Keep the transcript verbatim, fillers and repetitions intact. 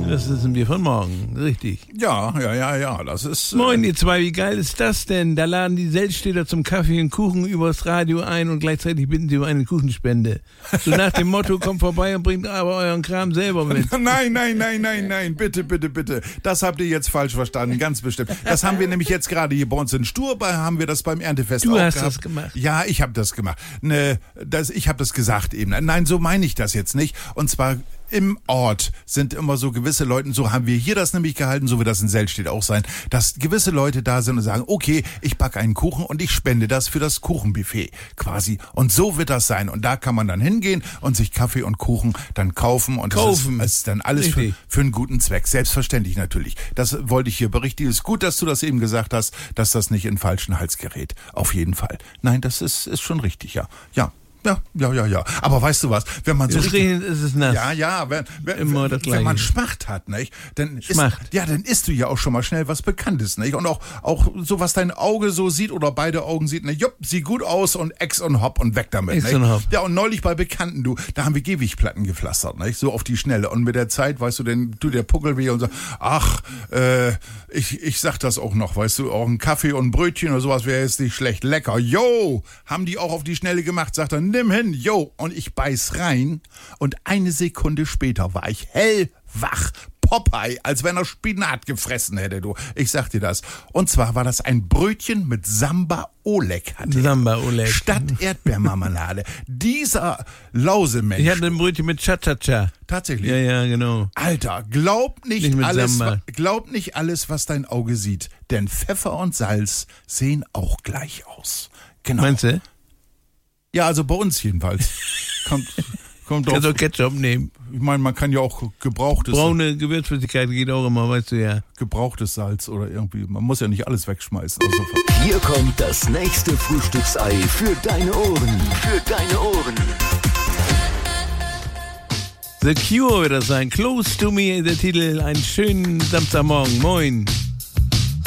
Das ist ein Bier von morgen, richtig. Ja, ja, ja, ja, das ist... Äh Moin, ihr zwei, wie geil ist das denn? Da laden die Selbststädter zum Kaffee und Kuchen übers Radio ein und gleichzeitig bitten sie um eine Kuchenspende. So nach dem Motto, kommt vorbei und bringt aber euren Kram selber mit. Nein, nein, nein, nein, nein, bitte, bitte, bitte. Das habt ihr jetzt falsch verstanden, ganz bestimmt. Das haben wir nämlich jetzt gerade hier bei uns in Stur, bei, haben wir das beim Erntefest Du auch hast gehabt. das gemacht. Ja, ich habe das gemacht. Ne, das, ich habe das gesagt eben. Nein, so meine ich das jetzt nicht. Und zwar... Im Ort sind immer so gewisse Leute, so haben wir hier das nämlich gehalten, so wird das in Selstedt auch sein, dass gewisse Leute da sind und sagen, okay, ich backe einen Kuchen und ich spende das für das Kuchenbuffet quasi. Und so wird das sein. Und da kann man dann hingehen und sich Kaffee und Kuchen dann kaufen. Und kaufen. das ist, ist dann alles für, für einen guten Zweck. Selbstverständlich natürlich. Das wollte ich hier berichtigen. Es ist gut, dass du das eben gesagt hast, dass das nicht in den falschen Hals gerät. Auf jeden Fall. Nein, das ist, ist schon richtig, ja. Ja. Ja, ja, ja, ja. Aber weißt du was, wenn man so... Es regnet, ist es nass. Ja, ja, wenn, wenn, Immer das wenn, wenn man Gleiche. Schmacht hat, nicht? Dann Schmacht. Ist, ja, dann isst du ja auch schon mal schnell was Bekanntes, nicht? Und auch, auch so, was dein Auge so sieht oder beide Augen sieht, ne? Jupp, sieht gut aus und Ex und Hopp und weg damit, Ex nicht? und Hopp. Ja, und neulich bei Bekannten, du, da haben wir Gehwegplatten gepflastert, nicht? So auf die Schnelle. Und mit der Zeit, weißt du, dann tut der Puckel weh und so, ach, äh, ich, ich sag das auch noch, weißt du, auch ein Kaffee und ein Brötchen oder sowas wäre jetzt nicht schlecht. Lecker, yo! Haben die auch auf die Schnelle gemacht, sagt er, nimm hin, yo! Und ich beiß rein und eine Sekunde später war ich hellwach. Popeye, als wenn er Spinat gefressen hätte, du. Ich sag dir das. Und zwar war das ein Brötchen mit Samba Oleg hatte. Samba Oleg. Statt Erdbeermarmelade. Dieser Lausemensch. Ich hatte ein Brötchen mit Cha-Cha-Cha. Tatsächlich. Ja, ja, genau. Alter, glaub nicht, Nicht mit alles, Samba. wa- glaub nicht alles, was dein Auge sieht. Denn Pfeffer und Salz sehen auch gleich aus. Genau. Meinst du? Ja, also bei uns jedenfalls. Kommt, kommt Kannst drauf. auch Ketchup nehmen. Ich meine, man kann ja auch gebrauchtes, Braune Gewürzflüssigkeit geht auch immer, weißt du ja. gebrauchtes Salz oder irgendwie. Man muss ja nicht alles wegschmeißen. Also, Hier kommt das nächste Frühstücksei für deine Ohren. Für deine Ohren. The Cure wird das sein. Close to Me, der Titel. Einen schönen Samstagmorgen. Moin.